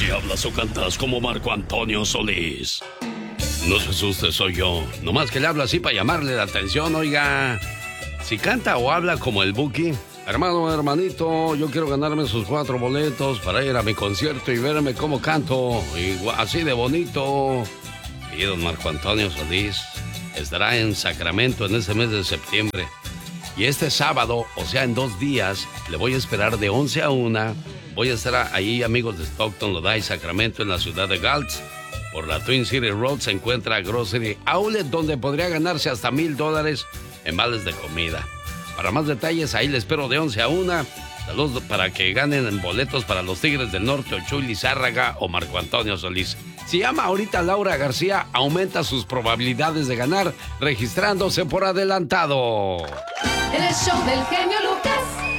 Si hablas o cantas como Marco Antonio Solís. No se asuste, soy yo. Nomás que le hablo así para llamarle la atención, oiga. Si canta o habla como el Buki, hermano, hermanito, yo quiero ganarme sus 4 boletos para ir a mi concierto y verme cómo canto, así de bonito. Y don Marco Antonio Solís estará en Sacramento en este mes de septiembre. Y este sábado, o sea, en 2 días, le voy a esperar de 11 a 1. Voy a estar ahí, amigos de Stockton, Lodi y Sacramento, en la ciudad de Galt. Por la Twin City Road se encuentra Grocery Outlet, donde podría ganarse hasta $1,000 en vales de comida. Para más detalles, ahí le espero de 11 a 1. Saludos para que ganen boletos para los Tigres del Norte, o Chuy Lizárraga o Marco Antonio Solís. Si llama ahorita Laura García, aumenta sus probabilidades de ganar registrándose por adelantado. El show del genio Lucas.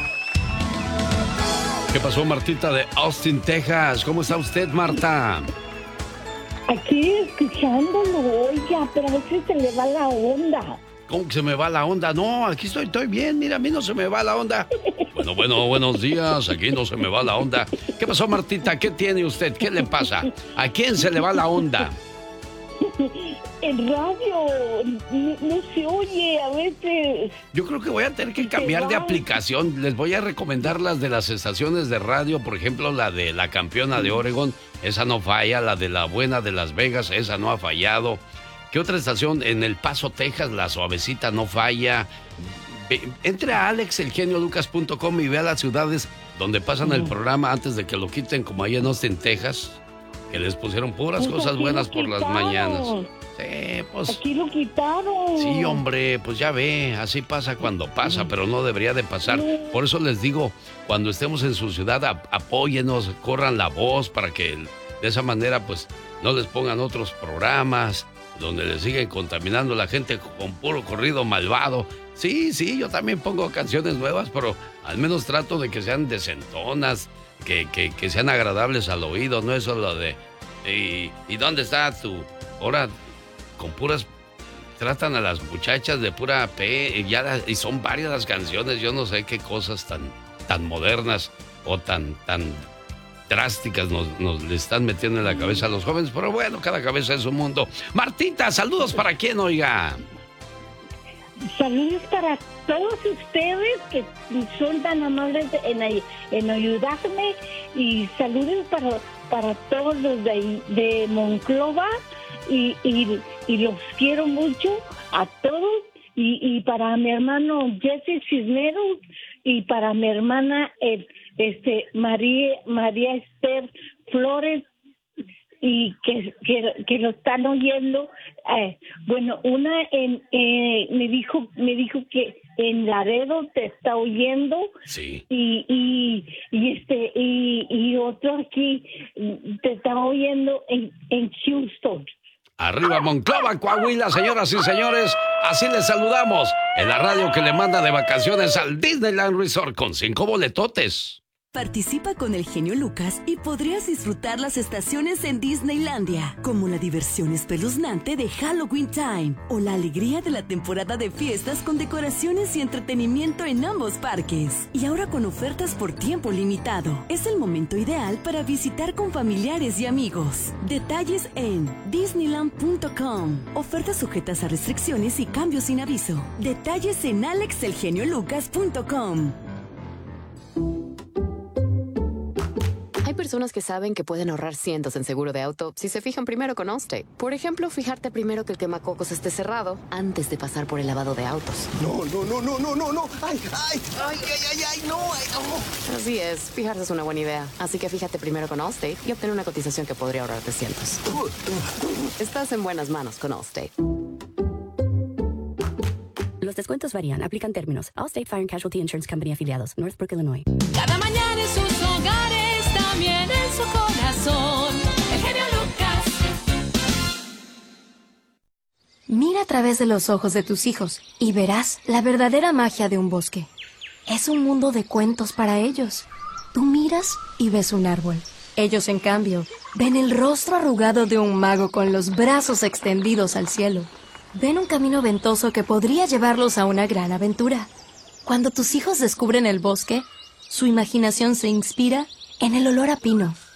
¿Qué pasó, Martita de Austin, Texas? ¿Cómo está usted, Marta? Aquí escuchándolo, oiga, pero a veces se le va la onda. ¿Cómo que se me va la onda? No, aquí estoy bien, mira, a mí no se me va la onda. Bueno, buenos días, aquí no se me va la onda. ¿Qué pasó, Martita? ¿Qué tiene usted? ¿Qué le pasa? ¿A quién se le va la onda? El radio no se oye a veces. Yo creo que voy a tener que cambiar de aplicación. Les voy a recomendar las de las estaciones de radio. Por ejemplo, la de la campeona de Oregon, esa no falla. La de la buena de Las Vegas, esa no ha fallado. ¿Qué otra estación? En El Paso, Texas, la suavecita no falla. Entre a alexelgeniolucas.com y vea las ciudades donde pasan el programa antes de que lo quiten, como ahí en Austin, Texas, que les pusieron puras cosas buenas por las mañanas. Sí, pues. Aquí lo quitaron. Sí, hombre, pues ya ve, así pasa cuando pasa, pero no debería de pasar. Por eso les digo, cuando estemos en su ciudad, apóyenos, corran la voz para que de esa manera, pues, no les pongan otros programas donde les siguen contaminando la gente con puro corrido malvado. Sí, yo también pongo canciones nuevas, pero al menos trato de que sean decentonas, que sean agradables al oído, no eso lo de... ¿Y dónde está tu...? Ahora, con puras... Tratan a las muchachas de pura P, y son varias las canciones, yo no sé qué cosas tan modernas o tan drásticas nos le están metiendo en la cabeza a los jóvenes, pero bueno, cada cabeza es un mundo. Martita, saludos para quién, oiga. Saludos para todos ustedes que son tan amables en ayudarme, y saludos para todos los de Monclova, y los quiero mucho a todos, y para mi hermano Jesse Cisneros, y para mi hermana María Esther Flores, y que lo están oyendo. Bueno, una me dijo que en Laredo te está oyendo. Sí. Y otro aquí te está oyendo en Houston. Arriba Monclova, Coahuila, señoras y señores, así les saludamos en la radio que le manda de vacaciones al Disneyland Resort con 5 boletotes. Participa con el genio Lucas y podrías disfrutar las estaciones en Disneylandia, como la diversión espeluznante de Halloween Time o la alegría de la temporada de fiestas con decoraciones y entretenimiento en ambos parques. Y ahora con ofertas por tiempo limitado. Es el momento ideal para visitar con familiares y amigos. Detalles en Disneyland.com. Ofertas sujetas a restricciones y cambios sin aviso. Detalles en alexelgeniolucas.com. Hay personas que saben que pueden ahorrar cientos en seguro de auto si se fijan primero con Allstate. Por ejemplo, fijarte primero que el quemacocos esté cerrado antes de pasar por el lavado de autos. No. Ay, no. Así es, fijarse es una buena idea. Así que fíjate primero con Allstate y obtén una cotización que podría ahorrarte cientos. Estás en buenas manos con Allstate. Los descuentos varían. Aplican términos. Allstate Fire and Casualty Insurance Company afiliados. Northbrook, Illinois. Cada mañana en sus hogares, también en su corazón. El genio Lucas. Mira a través de los ojos de tus hijos y verás la verdadera magia de un bosque. Es un mundo de cuentos para ellos. Tú miras y ves un árbol. Ellos, en cambio, ven el rostro arrugado de un mago con los brazos extendidos al cielo. Ven un camino ventoso que podría llevarlos a una gran aventura. Cuando tus hijos descubren el bosque, su imaginación se inspira en el olor a pino.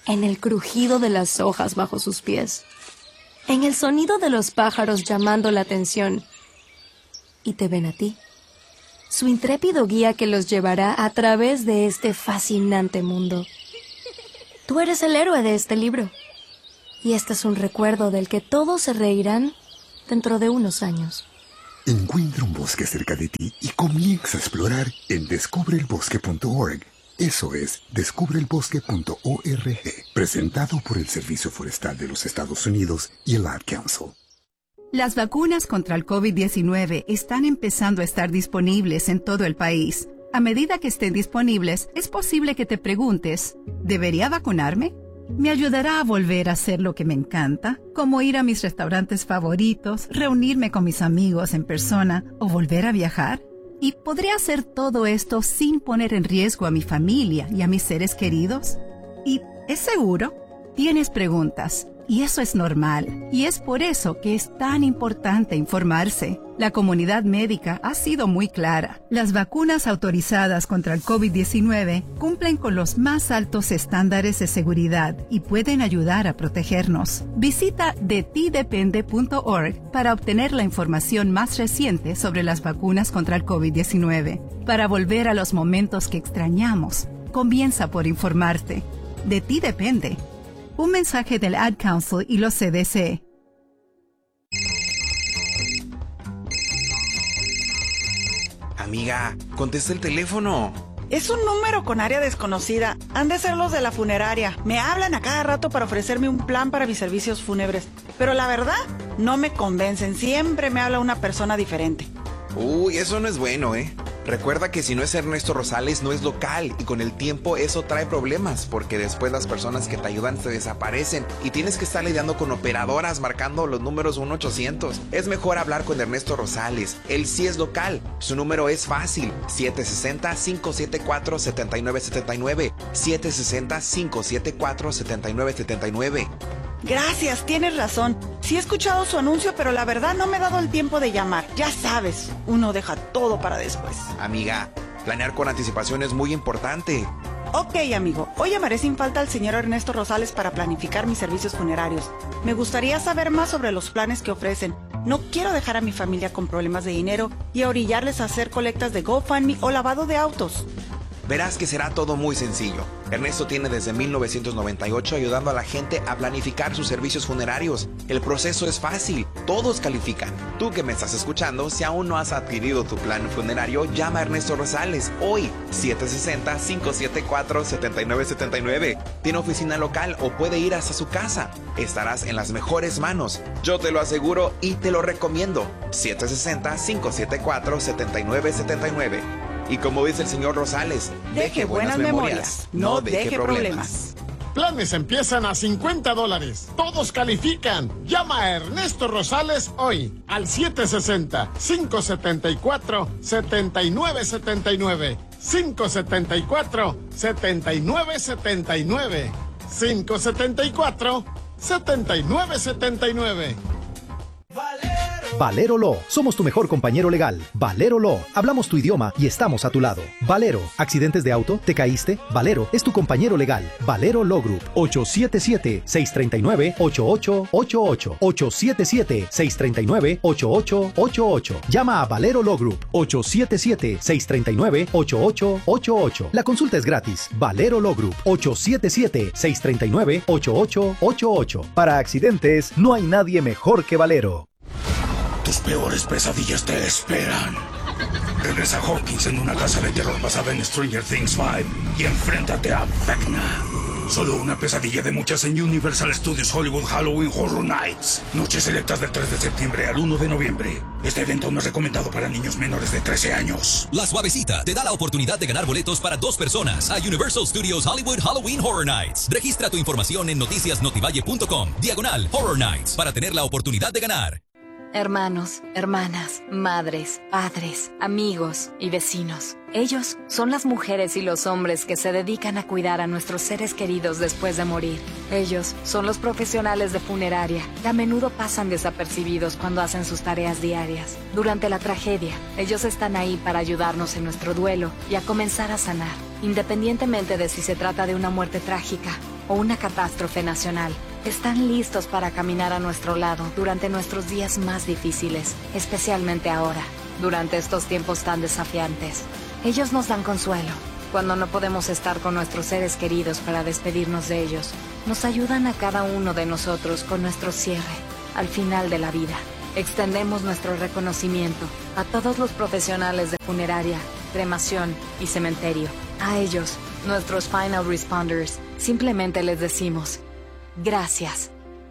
en el crujido de las hojas bajo sus pies, en el sonido de los pájaros llamando la atención. Y te ven a ti, su intrépido guía que los llevará a través de este fascinante mundo. Tú eres el héroe de este libro, y este es un recuerdo del que todos se reirán dentro de unos años. Encuentra un bosque cerca de ti y comienza a explorar en descubreelbosque.org. Eso es, descubreelbosque.org. Presentado por el Servicio Forestal de los Estados Unidos y el Ad Council. Las vacunas contra el COVID-19 están empezando a estar disponibles en todo el país. A medida que estén disponibles, es posible que te preguntes, ¿debería vacunarme? ¿Me ayudará a volver a hacer lo que me encanta, como ir a mis restaurantes favoritos, reunirme con mis amigos en persona o volver a viajar? ¿Y podré hacer todo esto sin poner en riesgo a mi familia y a mis seres queridos? ¿Y es seguro? Tienes preguntas, y eso es normal, y es por eso que es tan importante informarse. La comunidad médica ha sido muy clara. Las vacunas autorizadas contra el COVID-19 cumplen con los más altos estándares de seguridad y pueden ayudar a protegernos. Visita detidepende.org para obtener la información más reciente sobre las vacunas contra el COVID-19. Para volver a los momentos que extrañamos, comienza por informarte. De ti depende. Un mensaje del Ad Council y los CDC. Amiga, contesta el teléfono. Es un número con área desconocida. Han de ser los de la funeraria. Me hablan a cada rato para ofrecerme un plan para mis servicios fúnebres. Pero la verdad, no me convencen. Siempre me habla una persona diferente. Uy, eso no es bueno, ¿eh? Recuerda que si no es Ernesto Rosales, no es local, y con el tiempo eso trae problemas, porque después las personas que te ayudan se desaparecen y tienes que estar lidiando con operadoras marcando los números 1-800. Es mejor hablar con Ernesto Rosales. Él sí es local. Su número es fácil: 760-574-7979. 760-574-7979. Gracias, tienes razón. Sí he escuchado su anuncio, pero la verdad no me he dado el tiempo de llamar. Ya sabes, uno deja todo para después. Amiga, planear con anticipación es muy importante. Ok, amigo. Hoy llamaré sin falta al señor Ernesto Rosales para planificar mis servicios funerarios. Me gustaría saber más sobre los planes que ofrecen. No quiero dejar a mi familia con problemas de dinero y a orillarles a hacer colectas de GoFundMe o lavado de autos. Verás que será todo muy sencillo. Ernesto tiene desde 1998 ayudando a la gente a planificar sus servicios funerarios. El proceso es fácil, todos califican. Tú que me estás escuchando, si aún no has adquirido tu plan funerario, llama a Ernesto Rosales hoy, 760-574-7979. Tiene oficina local o puede ir hasta su casa. Estarás en las mejores manos. Yo te lo aseguro y te lo recomiendo. 760-574-7979. Y como dice el señor Rosales, deje buenas memorias, no deje problemas. Planes empiezan a $50. Todos califican. Llama a Ernesto Rosales hoy al 760-574-7979. 574-7979. 574-7979. Valero Law. Somos tu mejor compañero legal. Valero Law. Hablamos tu idioma y estamos a tu lado. Valero. ¿Accidentes de auto? ¿Te caíste? Valero es tu compañero legal. Valero Law Group. 877-639-8888. 877-639-8888. Llama a Valero Law Group. 877-639-8888. La consulta es gratis. Valero Law Group. 877-639-8888. Para accidentes, no hay nadie mejor que Valero. Tus peores pesadillas te esperan. Regresa Hawkins en una casa de terror basada en Stranger Things 5 y enfréntate a Vecna. Solo una pesadilla de muchas en Universal Studios Hollywood Halloween Horror Nights. Noches selectas del 3 de septiembre al 1 de noviembre. Este evento no es recomendado para niños menores de 13 años. La Suavecita te da la oportunidad de ganar boletos para 2 personas a Universal Studios Hollywood Halloween Horror Nights. Registra tu información en noticiasnotivalle.com/Horror Nights para tener la oportunidad de ganar. Hermanos, hermanas, madres, padres, amigos y vecinos. Ellos son las mujeres y los hombres que se dedican a cuidar a nuestros seres queridos después de morir. Ellos son los profesionales de funeraria que a menudo pasan desapercibidos cuando hacen sus tareas diarias. Durante la tragedia, ellos están ahí para ayudarnos en nuestro duelo y a comenzar a sanar, independientemente de si se trata de una muerte trágica o una catástrofe nacional, están listos para caminar a nuestro lado durante nuestros días más difíciles, especialmente ahora, durante estos tiempos tan desafiantes. Ellos nos dan consuelo. Cuando no podemos estar con nuestros seres queridos para despedirnos de ellos, nos ayudan a cada uno de nosotros con nuestro cierre, al final de la vida. Extendemos nuestro reconocimiento a todos los profesionales de funeraria, cremación y cementerio. A ellos, nuestros final responders, simplemente les decimos, gracias.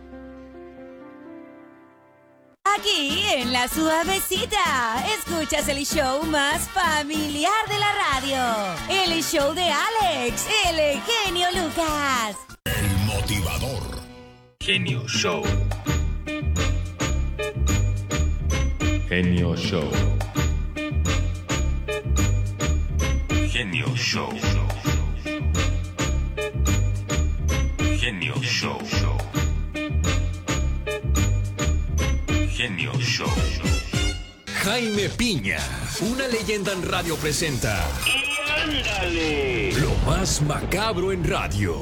Aquí en La Suavecita, escuchas el show más familiar de la radio. El show de Alex, el genio Lucas. El motivador. Genio Show. Genio Show. Genio Show. Genio Show. Genio Show. Jaime Piña, una leyenda en radio presenta. ¡Y ándale! Lo más macabro en radio.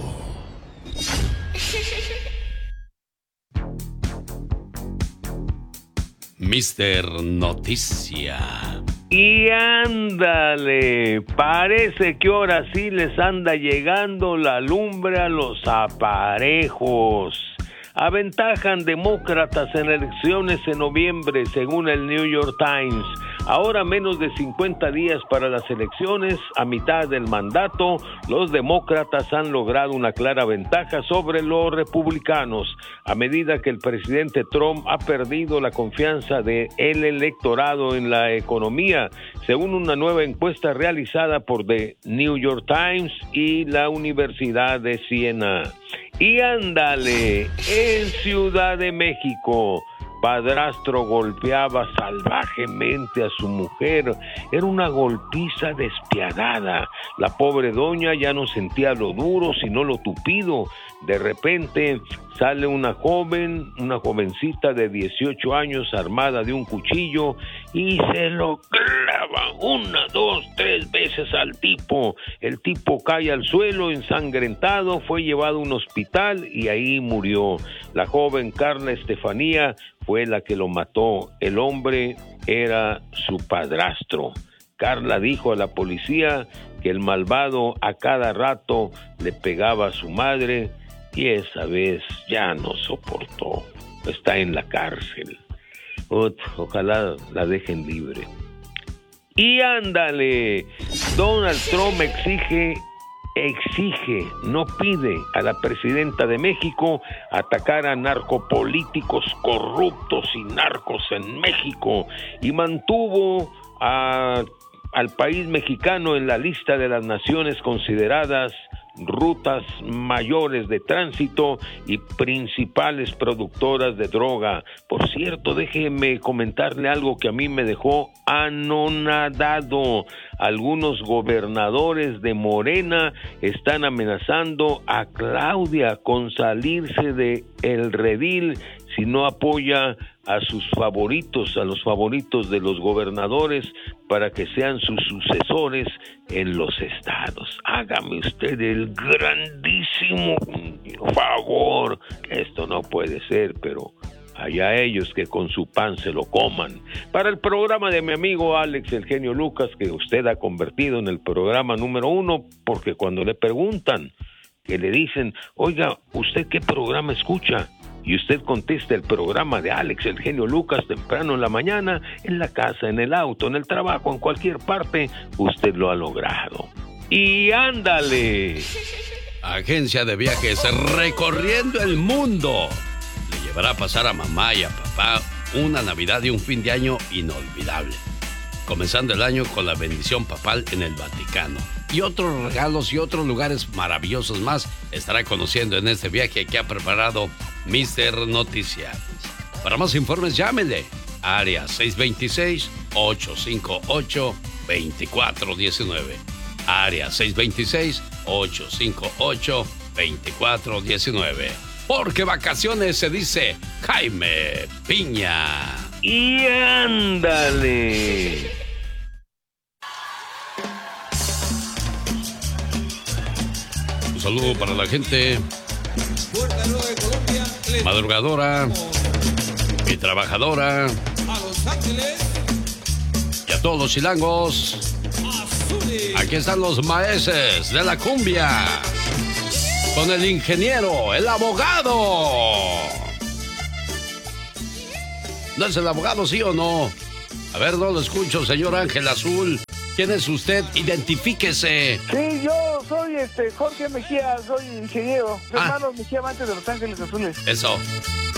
Mister Noticia. Y ándale, parece que ahora sí les anda llegando la lumbre a los aparejos. Aventajan demócratas en elecciones en noviembre, según el New York Times. Ahora menos de 50 días para las elecciones, a mitad del mandato, los demócratas han logrado una clara ventaja sobre los republicanos, a medida que el presidente Trump ha perdido la confianza del electorado en la economía, según una nueva encuesta realizada por The New York Times y la Universidad de Siena. Y ándale, en Ciudad de México, padrastro golpeaba salvajemente a su mujer. Era una golpiza despiadada. La pobre doña ya no sentía lo duro, sino lo tupido. De repente sale una jovencita de 18 años armada de un cuchillo y se lo clava 1, 2, 3 veces al tipo. El tipo cae al suelo ensangrentado, fue llevado a un hospital y ahí murió. La joven Carla Estefanía fue la que lo mató. El hombre era su padrastro. Carla dijo a la policía que el malvado a cada rato le pegaba a su madre y esa vez ya no soportó. Está en la cárcel. Ojalá la dejen libre. Y ándale, Donald Trump exige, no pide a la presidenta de México atacar a narcopolíticos corruptos y narcos en México, y mantuvo al país mexicano en la lista de las naciones consideradas rutas mayores de tránsito y principales productoras de droga. Por cierto, déjeme comentarle algo que a mí me dejó anonadado. Algunos gobernadores de Morena están amenazando a Claudia con salirse de el redil si no apoya a sus favoritos, a los favoritos de los gobernadores, para que sean sus sucesores en los estados. Hágame usted el grandísimo favor. Esto no puede ser, pero allá ellos que con su pan se lo coman. Para el programa de mi amigo Alex, el genio Lucas, que usted ha convertido en el programa número 1, porque cuando le preguntan, que le dicen, oiga, ¿usted qué programa escucha? Y usted contesta el programa de Alex, el genio Lucas, temprano en la mañana, en la casa, en el auto, en el trabajo, en cualquier parte, usted lo ha logrado. ¡Y ándale! Agencia de viajes recorriendo el mundo le llevará a pasar a mamá y a papá una Navidad y un fin de año inolvidable, comenzando el año con la bendición papal en el Vaticano. Y otros regalos y otros lugares maravillosos más estará conociendo en este viaje que ha preparado Mister Noticias. Para más informes, llámele. Área 626-858-2419. Área 626-858-2419. Porque vacaciones se dice Jaime Piña. ¡Y ándale! Un saludo para la gente madrugadora y trabajadora. Y a todos los chilangos, aquí están los maeses de la cumbia, con el ingeniero, el abogado. ¿No es el abogado, sí o no? A ver, no lo escucho, señor Ángel Azul. ¿Quién es usted? Identifíquese. Sí, yo soy Jorge Mejía, soy ingeniero. Hermano Mejía, antes de Los Ángeles Azules. Eso.